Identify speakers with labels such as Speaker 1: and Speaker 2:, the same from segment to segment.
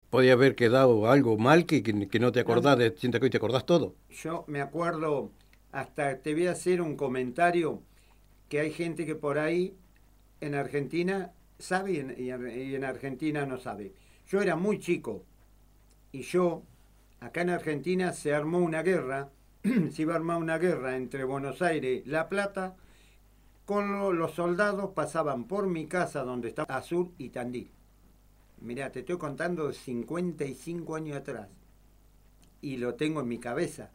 Speaker 1: podía haber quedado algo mal que no te
Speaker 2: No,
Speaker 1: acordás, siento que hoy te acordás todo.
Speaker 2: yo me acuerdo, hasta te voy a hacer un comentario, que hay gente que por ahí en Argentina sabe y en Argentina no sabe. Yo era muy chico y acá en Argentina se armó una guerra, se iba a armar una guerra entre Buenos Aires y La Plata, los soldados pasaban por mi casa donde estaba Azul y Tandil. Mirá, te estoy contando de 55 años atrás y lo tengo en mi cabeza.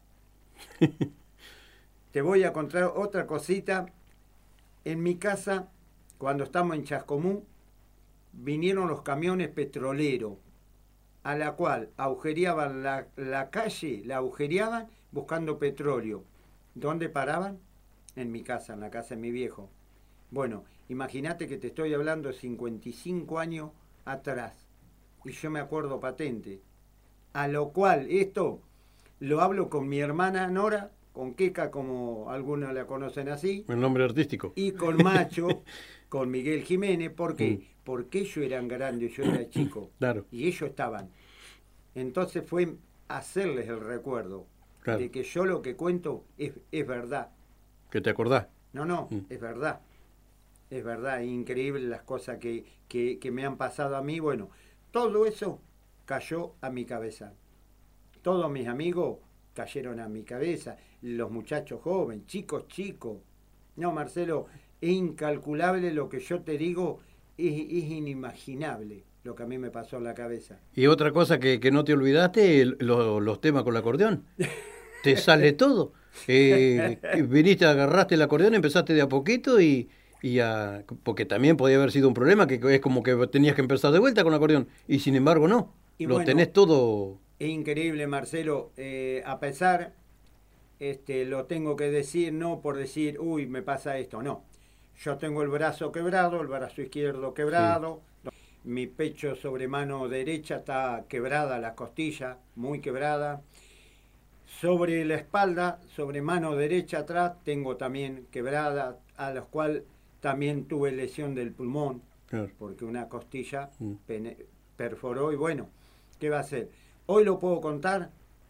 Speaker 2: Te voy a contar otra cosita. En mi casa, cuando estamos en Chascomú, vinieron los camiones petroleros, a la cual agujereaban la calle, la agujereaban buscando petróleo. ¿Dónde paraban? En mi casa, en la casa de mi viejo. Bueno, imagínate que te estoy hablando de 55 años atrás. Y yo me acuerdo patente. A lo cual, esto lo hablo con mi hermana Nora, con Queca, como algunos la conocen así,
Speaker 1: El nombre artístico.
Speaker 2: y con Macho, con Miguel Jiménez. ¿Por qué?
Speaker 1: Mm.
Speaker 2: Porque ellos eran grandes, yo era chico.
Speaker 1: Claro,
Speaker 2: Y ellos estaban. Entonces fue hacerles el recuerdo
Speaker 1: claro.
Speaker 2: de que yo lo que cuento es verdad.
Speaker 1: Que te acordás.
Speaker 2: No,
Speaker 1: Mm.
Speaker 2: es verdad. Es verdad, increíble las cosas que me han pasado a mí. Bueno, todo eso cayó a mi cabeza. Todos mis amigos cayeron a mi cabeza. Los muchachos jóvenes, chicos. No, Marcelo, es incalculable lo que yo te digo, es inimaginable lo que a mí me pasó en la cabeza.
Speaker 1: Y otra cosa que no te olvidaste, los temas con el acordeón. Te sale todo. Viniste, agarraste el acordeón, empezaste de a poquito porque también podía haber sido un problema, que es como que tenías que empezar de vuelta con el acordeón, y sin embargo no.
Speaker 2: Y
Speaker 1: Lo
Speaker 2: bueno,
Speaker 1: tenés todo.
Speaker 2: es increíble, Marcelo, a pesar, lo tengo que decir, no por decir, uy, me pasa esto, no. Yo tengo el brazo quebrado, el brazo izquierdo quebrado, sí. Mi pecho sobre mano derecha está quebrada, la costilla muy quebrada. Sobre la espalda, sobre mano derecha atrás, tengo también quebrada, a los cuales también tuve lesión del pulmón, claro, porque una costilla perforó y bueno, ¿qué va a hacer? Hoy lo puedo contar,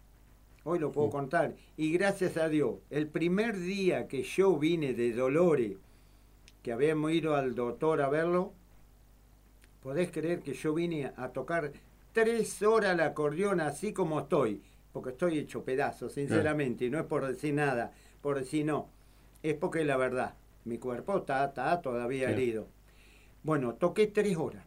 Speaker 2: y gracias a Dios, el primer día que yo vine de Dolores, que habíamos ido al doctor a verlo, podés creer que yo vine a tocar 3 horas el acordeón así como estoy, porque estoy hecho pedazos, sinceramente, y no es por decir nada, por decir no, es porque es la verdad, mi cuerpo está todavía herido. Bueno, toqué 3 horas,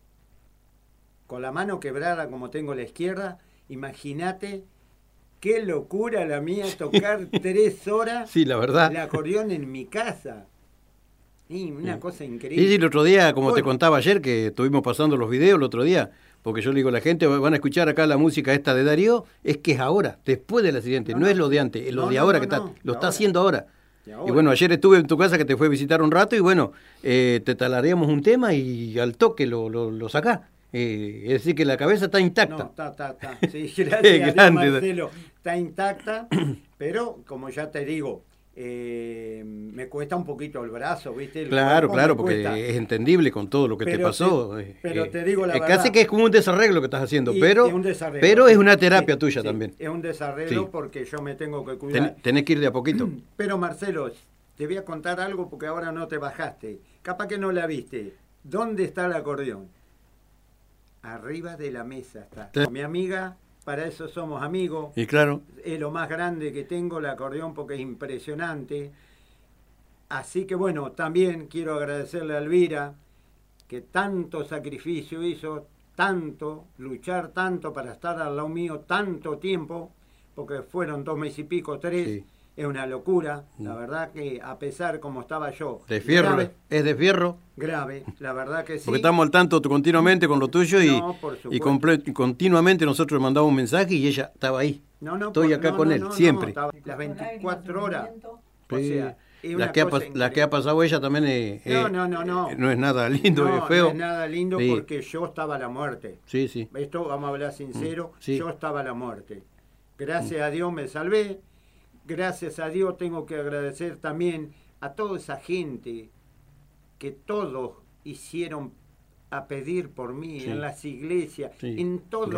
Speaker 2: con la mano quebrada como tengo la izquierda, imagínate qué locura la mía tocar 3 horas
Speaker 1: sí, la verdad.
Speaker 2: el acordeón en mi casa. Y una cosa increíble.
Speaker 1: Sí, el otro día, como te contaba ayer, que estuvimos pasando los videos el otro día, porque yo le digo a la gente, van a escuchar acá la música esta de Darío, es que es ahora, después del accidente, no es lo de antes, es lo de ahora, lo está haciendo ahora. Y bueno, ayer estuve en tu casa, que te fue a visitar un rato, y bueno, te talareamos un tema y al toque lo sacás. Es decir, que la cabeza está intacta.
Speaker 2: No, está. Sí, gracias a Dios, Marcelo, está intacta, pero como ya te digo, me cuesta un poquito el brazo, ¿viste?
Speaker 1: Claro, porque es entendible con todo lo que te pasó.
Speaker 2: Pero te digo la verdad.
Speaker 1: Casi que es como un desarreglo que estás haciendo,
Speaker 2: es
Speaker 1: pero es una terapia tuya también.
Speaker 2: Es un desarreglo porque yo me tengo que cuidar.
Speaker 1: Tenés que ir de a poquito.
Speaker 2: Pero Marcelo, te voy a contar algo porque ahora no te bajaste. Capaz que no la viste. ¿Dónde está el acordeón? Arriba de la mesa está. Mi amiga, para eso somos amigos.
Speaker 1: Y claro.
Speaker 2: Es lo más grande que tengo, el acordeón, porque es impresionante. Así que bueno, también quiero agradecerle a Elvira, que tanto sacrificio hizo, luchar tanto para estar al lado mío tanto tiempo, porque fueron 2 meses y pico, 3. Sí. Es una locura, la verdad que a pesar como estaba yo...
Speaker 1: De fierro, grave, es de fierro.
Speaker 2: Grave, la verdad que sí.
Speaker 1: Porque estamos al tanto continuamente con lo tuyo y continuamente nosotros le mandamos un mensaje y ella estaba ahí. Estoy acá con él, siempre.
Speaker 2: Las 24 horas. O sea,
Speaker 1: la que ha pasado ella también no es nada lindo, es feo.
Speaker 2: No es nada lindo porque yo estaba a la muerte.
Speaker 1: Sí.
Speaker 2: Esto, vamos a hablar sincero, yo estaba a la muerte. Gracias a Dios me salvé. Gracias a Dios tengo que agradecer también a toda esa gente que todos hicieron a pedir por mí en las iglesias, en todos